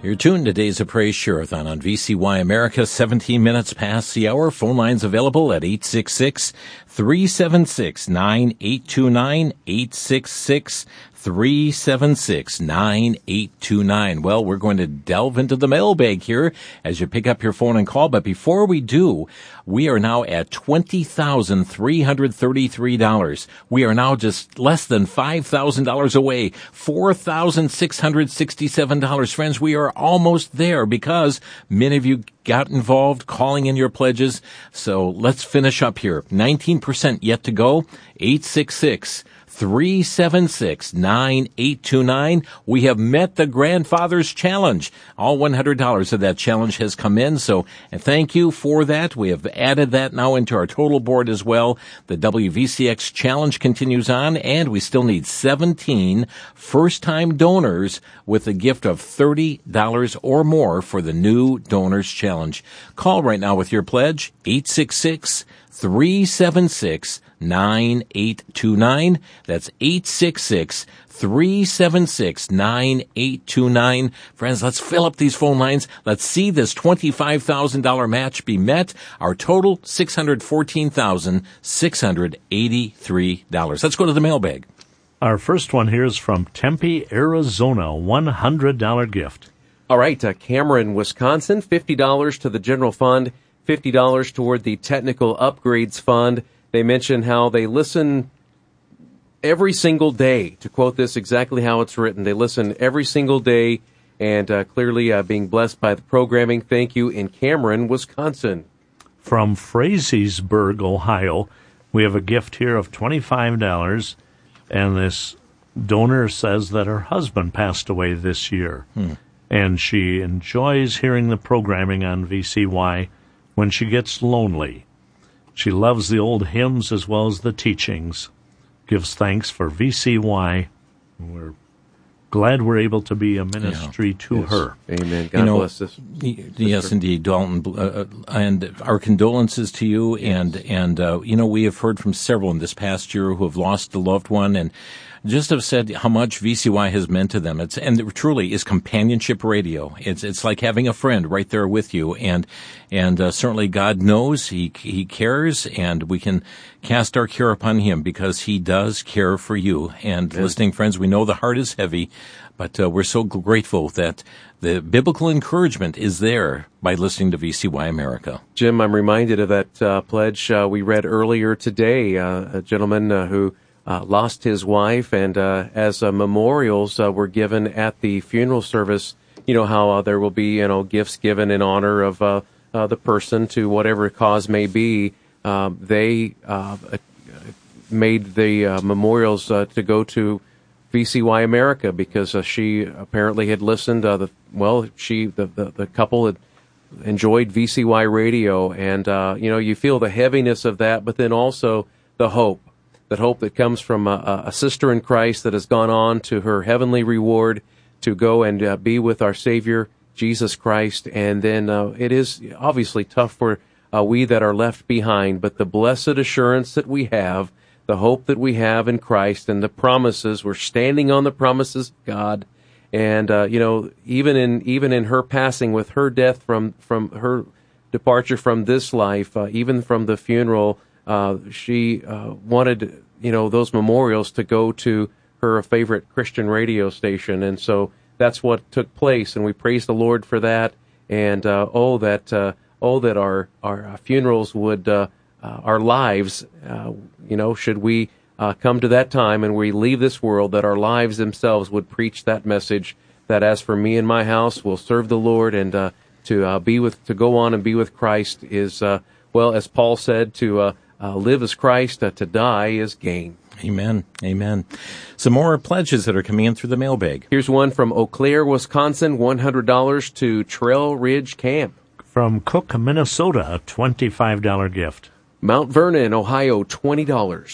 You're tuned to Days of Praise Sherathon on VCY America, 17 minutes past the hour. Phone lines available at 866-376-9829, 866-376-9829. Well, we're going to delve into the mailbag here as you pick up your phone and call. But before we do, we are now at $20,333. We are now just less than $5,000 away, $4,667. Friends, we are almost there because many of you got involved calling in your pledges. So let's finish up here. 19% yet to go. 866-376-9829. We have met the Grandfather's Challenge. All $100 of that challenge has come in, so thank you for that. We have added that now into our total board as well. The WVCX Challenge continues on, and we still need 17 first-time donors with a gift of $30 or more for the new Donors Challenge. Call right now with your pledge, 866-376-9829. That's 866-376-9829. Friends, let's fill up these phone lines. Let's see this $25,000 match be met. Our total, $614,683. Let's go to the mailbag. Our first one here is from Tempe, Arizona, $100 gift. All right, Cameron, Wisconsin, $50 to the general fund, $50 toward the technical upgrades fund. They mention how they listen every single day. To quote this exactly how it's written, they listen every single day and clearly being blessed by the programming. Thank you in Cameron, Wisconsin. From Frazeysburg, Ohio, we have a gift here of $25, and this donor says that her husband passed away this year, and she enjoys hearing the programming on VCY when she gets lonely. She loves the old hymns as well as the teachings. Gives thanks for VCY. We're glad we're able to be a ministry to her. Amen. God bless us. Yes, indeed, Dalton. And our condolences to you. Yes. And we have heard from several in this past year who have lost a loved one and just have said how much VCY has meant to them. And it truly is companionship radio. It's like having a friend right there with you. And certainly God knows He cares, and we can cast our care upon Him because He does care for you. And listening friends, we know the heart is heavy, but we're so grateful that the biblical encouragement is there by listening to VCY America. Jim, I'm reminded of that pledge we read earlier today. A gentleman who lost his wife, and as memorials were given at the funeral service, you know how there will be gifts given in honor of the person to whatever cause may be. They made the memorials to go to VCY America because she apparently had listened. The couple had enjoyed VCY radio, and you feel the heaviness of that, but then also the hope. That hope that comes from a sister in Christ that has gone on to her heavenly reward to go and be with our Savior, Jesus Christ. And then it is obviously tough for we that are left behind, but the blessed assurance that we have, the hope that we have in Christ and the promises, we're standing on the promises of God. And, even in her passing with her death from her departure from this life, even from the funeral, she wanted, those memorials to go to her favorite Christian radio station. And so that's what took place. And we praise the Lord for that. And, that our funerals would, our lives, should we come to that time and we leave this world, that our lives themselves would preach that message that as for me and my house, we'll serve the Lord, and to go on and be with Christ is, as Paul said, to live as Christ, to die is gain. Amen. Amen. Some more pledges that are coming in through the mailbag. Here's one from Eau Claire, Wisconsin, $100 to Trail Ridge Camp. From Cook, Minnesota, a $25 gift. Mount Vernon, Ohio, $20.